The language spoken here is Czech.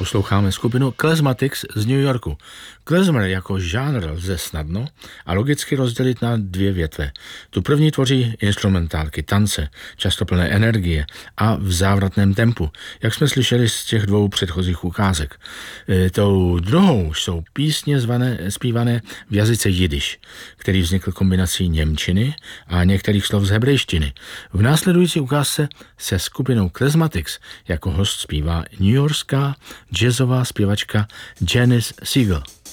Posloucháme skupinu Klezmatics z New Yorku. Klezmer jako žánr lze snadno a logicky rozdělit na dvě větve. Tu první tvoří instrumentálky, tance, často plné energie a v závratném tempu, jak jsme slyšeli z těch dvou předchozích ukázek. Tou druhou jsou písně zpívané v jazyce jidiš, který vznikl kombinací němčiny a některých slov z hebrejštiny. V následující ukázce se skupinou Klezmatics jako host zpívá newyorská jazzová zpěvačka Janice Siegel.